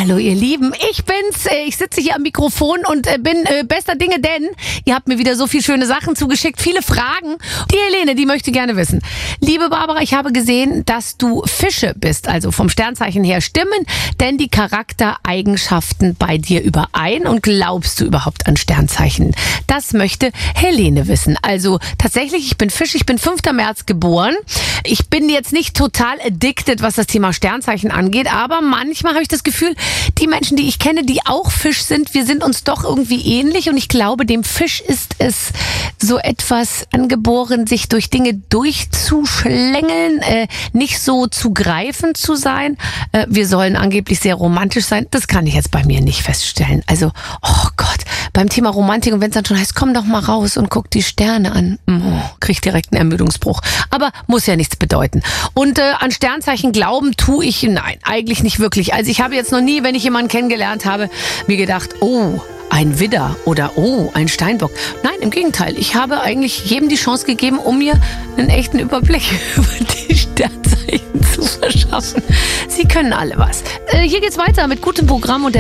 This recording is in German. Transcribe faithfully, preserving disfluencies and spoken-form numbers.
Hallo ihr Lieben, ich bin's. Ich sitze hier am Mikrofon und bin äh, bester Dinge, denn ihr habt mir wieder so viele schöne Sachen zugeschickt, viele Fragen. Die Helene, die möchte gerne wissen. Liebe Barbara, ich habe gesehen, dass du Fische bist, also vom Sternzeichen her stimmen, denn die Charaktereigenschaften bei dir überein und glaubst du überhaupt an Sternzeichen? Das möchte Helene wissen. Also tatsächlich, ich bin Fisch, ich bin fünfter März geboren. Ich bin jetzt nicht total addicted, was das Thema Sternzeichen angeht, aber manchmal habe ich das Gefühl, die Menschen, die ich kenne, die auch Fisch sind, wir sind uns doch irgendwie ähnlich und ich glaube, dem Fisch ist es so etwas angeboren, sich durch Dinge durchzuschlängeln, äh, nicht so zu greifen zu sein. Äh, wir sollen angeblich sehr romantisch sein. Das kann ich jetzt bei mir nicht feststellen. Also, oh Gott, beim Thema Romantik und wenn es dann schon heißt, komm doch mal raus und guck die Sterne an, oh, krieg ich direkt einen Ermüdungsbruch. Aber muss ja nichts bedeuten. Und äh, an Sternzeichen glauben tue ich, nein, eigentlich nicht wirklich. Also ich habe jetzt noch nie, wenn ich jemanden kennengelernt habe, mir gedacht, oh, ein Widder oder oh, ein Steinbock. Nein, im Gegenteil. Ich habe eigentlich jedem die Chance gegeben, um mir einen echten Überblick über die Sternzeichen zu verschaffen. Sie können alle was. Äh, hier geht's weiter mit gutem Programm und der